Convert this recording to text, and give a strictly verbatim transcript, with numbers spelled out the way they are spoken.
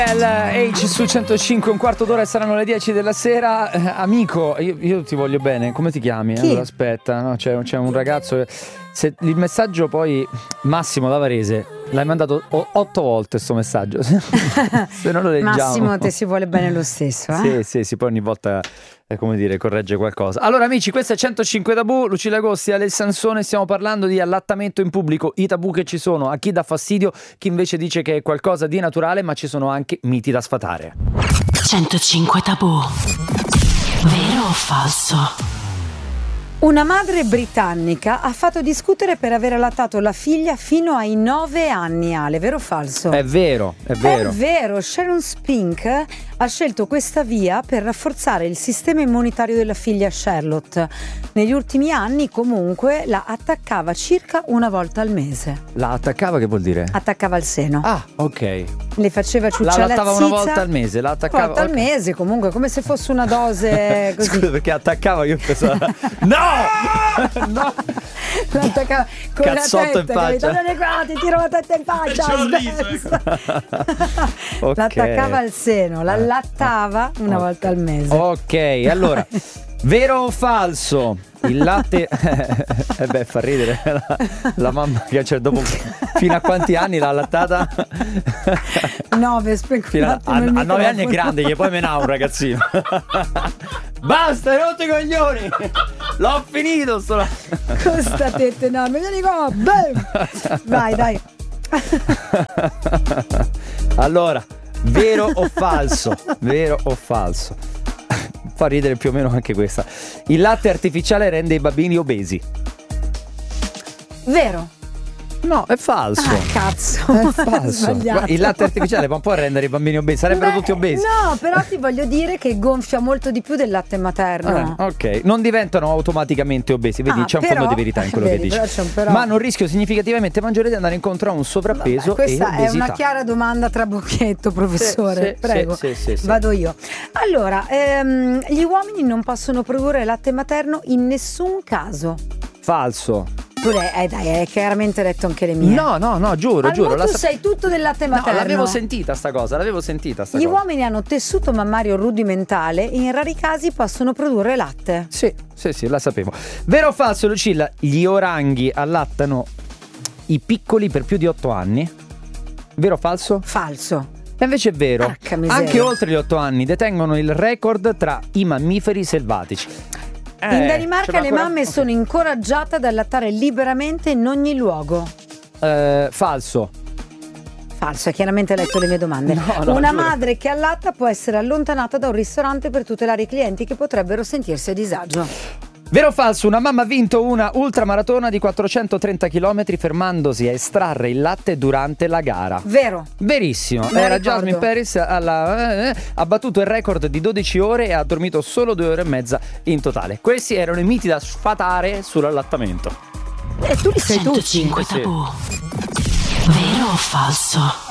H su centocinque, un quarto d'ora e saranno le dieci della sera. Eh, amico, io, io ti voglio bene, come ti chiami? Chi? Allora, aspetta, no, c'è, c'è un ragazzo. Se il messaggio poi Massimo da Varese l'hai mandato o- otto volte sto messaggio. Se non lo leggiamo. Massimo, te si vuole bene lo stesso, eh? Sì, sì, sì, poi ogni volta eh, come dire, corregge qualcosa. Allora amici, questo è centocinque Tabù, Lucilla Agosti, Ale Sansone, stiamo parlando di allattamento in pubblico, i tabù che ci sono, a chi dà fastidio, chi invece dice che è qualcosa di naturale, ma ci sono anche miti da sfatare. centocinque Tabù. Vero o falso? Una madre britannica ha fatto discutere per aver allattato la figlia fino ai nove anni, Ale, vero o falso? È vero, è vero. È vero, Sharon Spink ha scelto questa via per rafforzare il sistema immunitario della figlia Charlotte. Negli ultimi anni comunque la attaccava circa una volta al mese. La attaccava, che vuol dire? Attaccava al seno. Ah, ok. Le faceva La ciucciare allattava una volta al mese, la Una attaccava volta al ok. mese, comunque, come se fosse una dose così. Scusa, perché attaccava, io pensavo no! No! L'attaccava con Cazzotto la in testa, faccia. capito? Vieni qua, ti tiro la testa in faccia. C'ho sbessa. Ok. L'attaccava al seno, la allattava una Ok. volta al mese. Ok, allora, vero o falso? Il latte eh beh, fa ridere la, la mamma che cioè, dopo fino a quanti anni l'ha allattata? Nove, spreco Fino un a, attimo a, il a nove anni è microfono. grande, che poi menava un ragazzino. Basta, hai rotto i coglioni! L'ho finito sto la... Con sta tetta enorme, vieni qua, bam! Vai, dai. Allora, vero o falso? Vero o falso? Fa ridere più o meno anche questa. Il latte artificiale rende i bambini obesi. Vero. No, è falso. Ah, cazzo. È falso. Sbagliato. Il latte artificiale può un po' rendere i bambini obesi, sarebbero Beh, tutti obesi. No, però ti voglio dire che gonfia molto di più del latte materno. Ah, ok, non diventano automaticamente obesi, vedi Ah, c'è un però- fondo di verità in quello vedi, che dici. però c'è un però. Ma hanno un rischio significativamente maggiore di andare incontro a un sovrappeso Vabbè, questa e obesità. è una chiara domanda tra bocchetto, professore. Sì, sì, Prego, sì, sì, sì, sì. vado io. Allora, ehm, gli uomini non possono produrre latte materno in nessun caso. Falso. Tu l'hai, eh, dai, hai chiaramente letto anche le mie. No, no, no, giuro, Allora, giuro. tu la sa- sei tutto del latte No, materno. l'avevo sentita sta cosa, l'avevo sentita sta Gli cosa. uomini hanno tessuto mammario rudimentale e in rari casi possono produrre latte. Sì, sì, sì, la sapevo. Vero o falso, Lucilla? Gli oranghi allattano i piccoli per più di otto anni? Vero o falso? Falso. E invece è vero. Porca miseria. Anche oltre gli otto anni detengono il record tra i mammiferi selvatici. Eh, In Danimarca ce l'ho le ancora- mamme sono incoraggiate ad allattare liberamente in ogni luogo. Eh, falso. Falso, hai chiaramente letto le mie domande. No, no, Una giuro. madre che allatta può essere allontanata da un ristorante per tutelare i clienti che potrebbero sentirsi a disagio. Vero o falso? Una mamma ha vinto una ultramaratona di quattrocentotrenta chilometri fermandosi a estrarre il latte durante la gara. Vero. Verissimo, Me la era ricordo. Jasmine Paris, alla, eh, ha battuto il record di dodici ore e ha dormito solo due ore e mezza in totale. Questi erano i miti da sfatare sull'allattamento. E tu li sei tutti. centocinque Tabù. Vero o falso?